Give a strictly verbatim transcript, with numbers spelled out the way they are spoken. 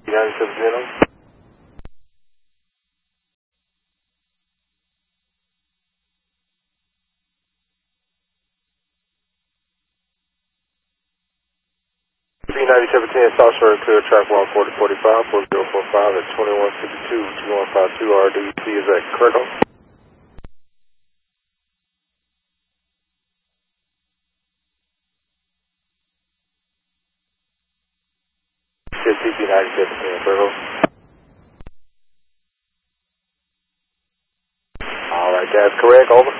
ninety-seven zero. B ninety-seven ten, South Shore clear, track one forty forty-five, four zero four five at twenty-one sixty-two, two one five two, R D C is at Correct. B ninety-seven ten, Correct. Alright, that's correct, over.